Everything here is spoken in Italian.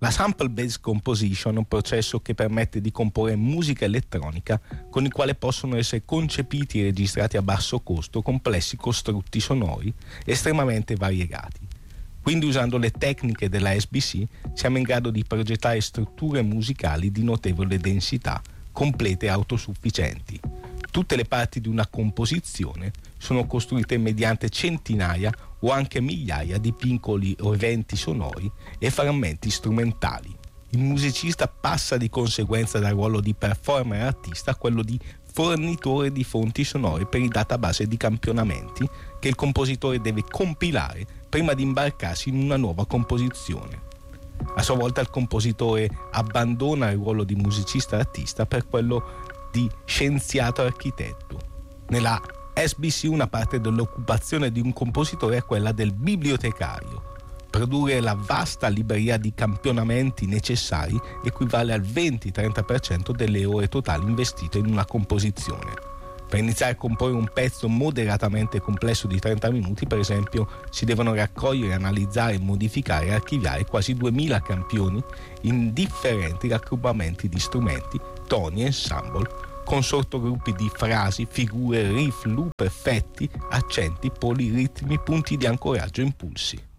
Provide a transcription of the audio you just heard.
La Sample Based Composition è un processo che permette di comporre musica elettronica con il quale possono essere concepiti e registrati a basso costo complessi costrutti sonori estremamente variegati. Quindi, usando le tecniche della SBC, siamo in grado di progettare strutture musicali di notevole densità, complete e autosufficienti. Tutte le parti di una composizione sono costruite mediante centinaia o anche migliaia di piccoli eventi sonori e frammenti strumentali. Il musicista passa di conseguenza dal ruolo di performer artista a quello di fornitore di fonti sonore per i database di campionamenti che il compositore deve compilare prima di imbarcarsi in una nuova composizione. A sua volta il compositore abbandona il ruolo di musicista artista per quello di scienziato architetto. Nella SBC una parte dell'occupazione di un compositore è quella del bibliotecario. Produrre la vasta libreria di campionamenti necessari equivale al 20-30% delle ore totali investite in una composizione. Per iniziare a comporre un pezzo moderatamente complesso di 30 minuti, per esempio, si devono raccogliere, analizzare, modificare e archiviare quasi 2000 campioni in differenti raggruppamenti di strumenti, toni, ensemble, con sottogruppi di frasi, figure, riff, loop, effetti, accenti, poliritmi, punti di ancoraggio e impulsi.